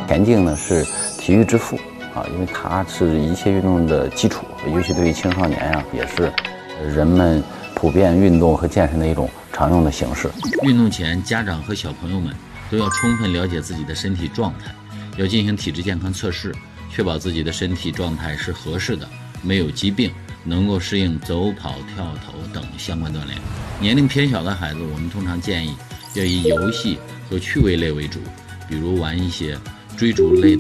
田径呢是体育之父啊，因为它是一切运动的基础，尤其对于青少年呀，也是人们普遍运动和健身的一种常用的形式。 运动前，家长和小朋友们都要充分了解自己的身体状态，要进行体质健康测试，确保自己的身体状态是合适的，没有疾病，能够适应走跑、跳投等相关锻炼。年龄偏小的孩子，我们通常建议要以游戏和趣味类为主，比如玩一些追逐类的